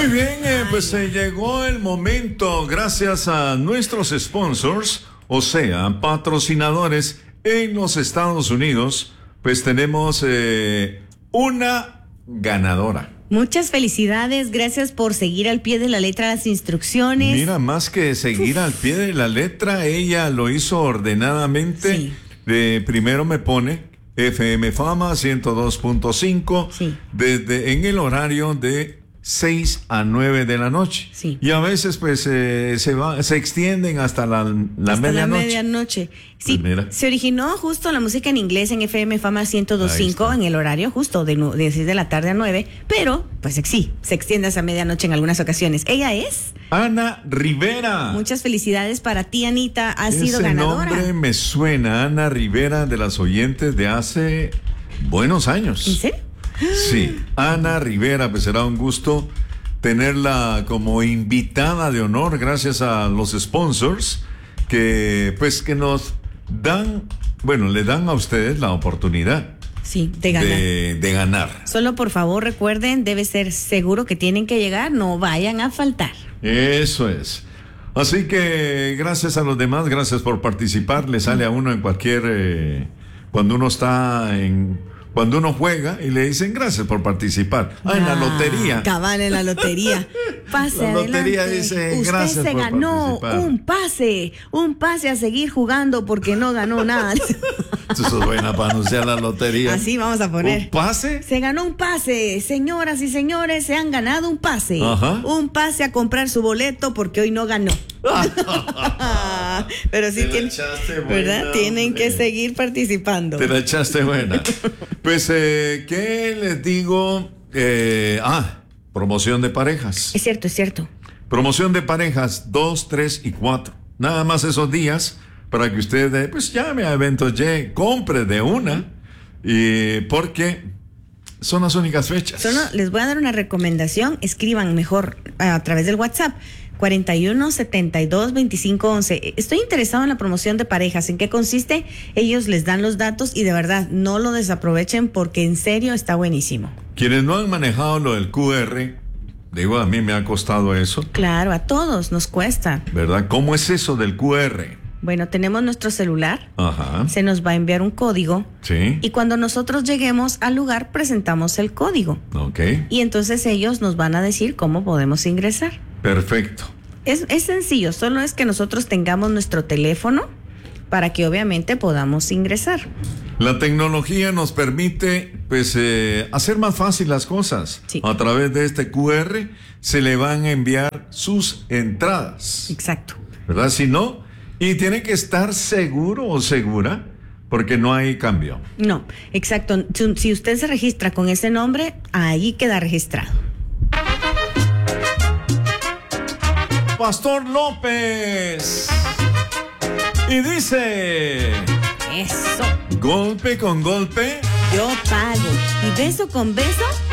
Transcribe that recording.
Muy bien, pues llegó el momento, gracias a nuestros sponsors, o sea, patrocinadores en los Estados Unidos, pues tenemos una ganadora. Muchas felicidades, gracias por seguir al pie de la letra las instrucciones. Mira, más que seguir al pie de la letra, ella lo hizo ordenadamente. Sí. Primero me pone FM Fama 102.5, sí, en el horario de 6 a 9 de la noche. Sí. Y a veces pues se extienden hasta la medianoche. La medianoche. Sí, pues se originó justo la música en inglés en FM Fama 102.5 en el horario justo de 6 de la tarde a 9, pero pues sí, se extiende hasta medianoche en algunas ocasiones. Ella es Ana Rivera. Muchas felicidades para ti, Anita, has sido ganadora. Ese nombre me suena, Ana Rivera, de las oyentes de hace buenos años. ¿En serio? Sí, Ana Rivera, pues será un gusto tenerla como invitada de honor gracias a los sponsors que nos dan, le dan a ustedes la oportunidad. Sí, de ganar. De ganar. Solo por favor recuerden, debe ser seguro que tienen que llegar, no vayan a faltar. Eso es. Así que gracias a los demás, gracias por participar. Le sale a uno en cualquier, cuando uno juega y le dicen gracias por participar. En la lotería. Cabal, en la lotería. Pase la adelante. Lotería dice gracias. Usted se ganó un pase a seguir jugando porque no ganó nada. Eso es buena para anunciar la lotería. Así vamos a poner. ¿Un pase? Se ganó un pase. Señoras y señores, se han ganado un pase. Ajá. Un pase a comprar su boleto porque hoy no ganó. Pero sí tienen, ¿verdad? Tienen que seguir participando. Te la echaste buena. Pues, ¿qué les digo? Promoción de parejas. Es cierto. Promoción de parejas 2, 3 y 4. Nada más esos días para que usted, llame a Eventos Y, compre de una, y porque son las únicas fechas. Les voy a dar una recomendación. Escriban mejor a través del WhatsApp. 41 72 25 11. Estoy interesado en la promoción de parejas. ¿En qué consiste? Ellos les dan los datos y de verdad no lo desaprovechen porque en serio está buenísimo. Quienes no han manejado lo del QR, a mí me ha costado eso. Claro, a todos nos cuesta. ¿Verdad? ¿Cómo es eso del QR? Bueno, tenemos nuestro celular. Ajá. Se nos va a enviar un código. Sí. Y cuando nosotros lleguemos al lugar, presentamos el código. Ok. Y entonces ellos nos van a decir cómo podemos ingresar. Perfecto. Es sencillo, solo es que nosotros tengamos nuestro teléfono para que obviamente podamos ingresar. La tecnología nos permite hacer más fácil las cosas. Sí. A través de este QR se le van a enviar sus entradas. Exacto. ¿Verdad? Si no, y tiene que estar seguro o segura porque no hay cambio. No, exacto. Si usted se registra con ese nombre, ahí queda registrado. Pastor López. Y dice... Eso. Golpe con golpe. Yo pago. Y beso con beso,